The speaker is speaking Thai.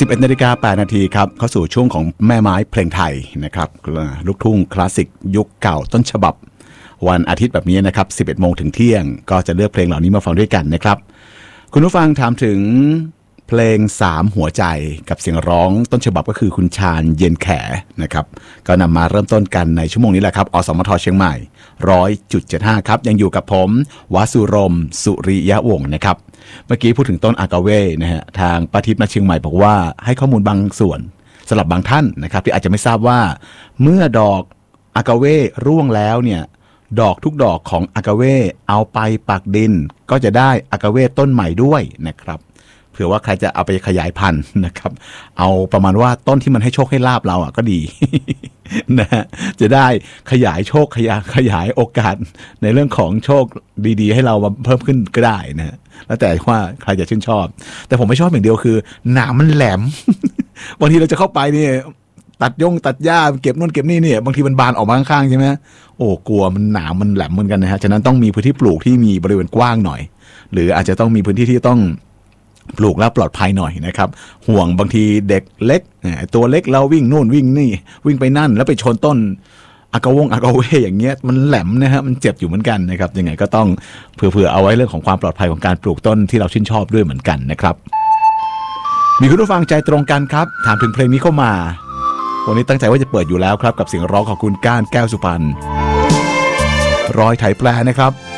11 นาฬิกา 8 นาทีครับเข้าสู่ช่วงของแม่ไม้เพลงไทยนะครับลูกทุ่งคลาสสิกยุคเก่าต้นฉบับวันอาทิตย์แบบนี้นะครับ 11 โมงถึงเที่ยงก็จะเลือกเพลงเหล่านี้มาฟังด้วยกันนะครับคุณผู้ฟังถามถึงเพลง3หัวใจกับเสียงร้องต้นฉบับก็คือคุณชาญเย็นแขนะครับก็นำมาเริ่มต้นกันในชั่วโมงนี้แหละครับอสมทเชียงใหม่ 100.75 ครับยังอยู่กับผมวสุรมสุริยะวงศ์นะครับเมื่อกี้พูดถึงต้นอากาเว่นะฮะทางป้าทิพย์มาเชียงใหม่บอกว่าให้ข้อมูลบางส่วนสำหรับบางท่านนะครับที่อาจจะไม่ทราบว่าเมื่อดอกอากาเว่ร่วงแล้วเนี่ยดอกทุกดอกของอากาเว่เอาไปปักดินก็จะได้อากาเว่ต้นใหม่ด้วยนะครับเผื่อว่าใครจะเอาไปขยายพันธุ์นะครับเอาประมาณว่าต้นที่มันให้โชคให้ลาบเราอ่ะก็ดี นะฮะจะได้ขยายโชคขยายโอกาสในเรื่องของโชคดีๆให้เราเพิ่มขึ้นก็ได้นะฮะแล้วแต่ว่าใครจะชื่นชอบแต่ผมไม่ชอบอย่างเดียวคือหนามมันแหลม บางทีเราจะเข้าไปนี่ตัดหญ้าเก็บนู่นเก็บนี่เนี่ยบางทีมันบานออกมาข้างๆใช่ไหมโอ้กลัวมันหนามมันแหลมเหมือนกันนะฮะฉะนั้นต้องมีพื้นที่ปลูกที่มีบริเวณกว้างหน่อยหรืออาจจะต้องมีพื้นที่ที่ต้องปลูกแล้วปลอดภัยหน่อยนะครับห่วงบางทีเด็กเล็กตัวเล็กแล้ววิ่งนู่นวิ่งนี่วิ่งไปนั่นแล้วไปชนต้นอากาเว่อย่างเงี้ยมันแหลมนะฮะมันเจ็บอยู่เหมือนกันนะครับยังไงก็ต้องเผื่อเอาไว้เรื่องของความปลอดภัยของการปลูกต้นที่เราชื่นชอบด้วยเหมือนกันนะครับมีคุณผู้ฟังใจตรงกันครับถามถึงเพลงนี้เข้ามาวันนี้ตั้งใจว่าจะเปิดอยู่แล้วครับกับเสียงร้องของคุณก้านแก้วสุพรรณรอยไถแปลนะครับ